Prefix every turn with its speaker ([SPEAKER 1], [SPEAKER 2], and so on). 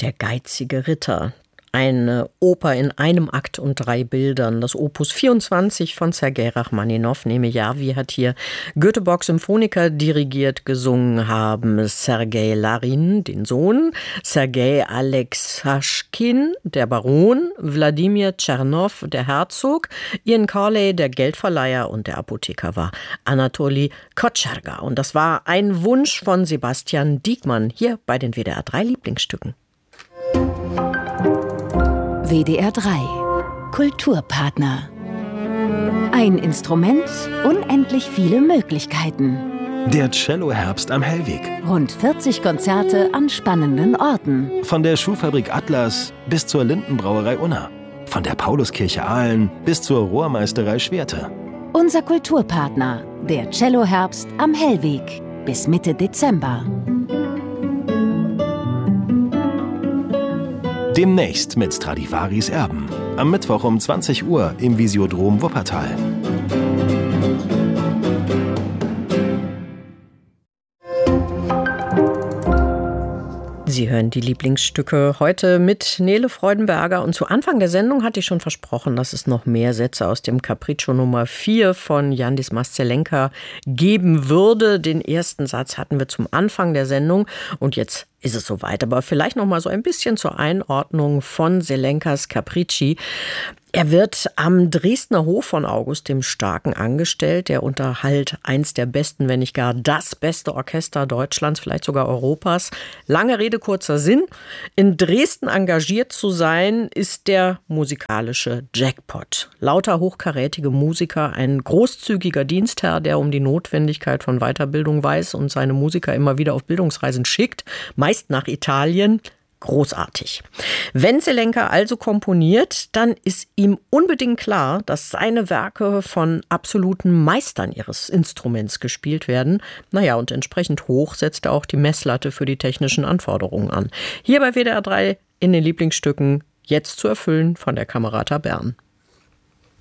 [SPEAKER 1] Der geizige Ritter. Eine Oper in einem Akt und 3 Bildern. Das Opus 24 von Sergei Rachmaninow. Nemejawi hat hier Göteborg Symphoniker dirigiert. Gesungen haben Sergei Larin, den Sohn, Sergei Alexaschkin, der Baron, Wladimir Tschernow, der Herzog, Ian Corley, der Geldverleiher, und der Apotheker war Anatoli Kotscharga. Und das war ein Wunsch von Sebastian Diekmann hier bei den WDR 3 Lieblingsstücken.
[SPEAKER 2] WDR 3 Kulturpartner. Ein Instrument, unendlich viele Möglichkeiten.
[SPEAKER 3] Der Cello-Herbst am Hellweg.
[SPEAKER 2] Rund 40 Konzerte an spannenden Orten.
[SPEAKER 3] Von der Schuhfabrik Atlas bis zur Lindenbrauerei Unna. Von der Pauluskirche Aalen bis zur Rohrmeisterei Schwerte.
[SPEAKER 2] Unser Kulturpartner, der Cello-Herbst am Hellweg. Bis Mitte Dezember.
[SPEAKER 3] Demnächst mit Stradivaris Erben. Am Mittwoch um 20 Uhr im Visiodrom Wuppertal.
[SPEAKER 1] Sie hören die Lieblingsstücke heute mit Nele Freudenberger. Und zu Anfang der Sendung hatte ich schon versprochen, dass es noch mehr Sätze aus dem Capriccio Nummer 4 von Yandis Mascelenka geben würde. Den ersten Satz hatten wir zum Anfang der Sendung und jetzt ist es soweit. Aber vielleicht noch mal so ein bisschen zur Einordnung von Selenkas Capricci. Er wird am Dresdner Hof von August dem Starken angestellt. Der unterhält eins der besten, wenn nicht gar das beste Orchester Deutschlands, vielleicht sogar Europas. Lange Rede, kurzer Sinn. In Dresden engagiert zu sein, ist der musikalische Jackpot. Lauter hochkarätige Musiker, ein großzügiger Dienstherr, der um die Notwendigkeit von Weiterbildung weiß und seine Musiker immer wieder auf Bildungsreisen schickt, meist nach Italien. Großartig. Wenn Zelenka also komponiert, dann ist ihm unbedingt klar, dass seine Werke von absoluten Meistern ihres Instruments gespielt werden. Naja, und entsprechend hoch setzt er auch die Messlatte für die technischen Anforderungen an. Hier bei WDR 3 in den Lieblingsstücken, jetzt zu erfüllen von der Camerata Bern.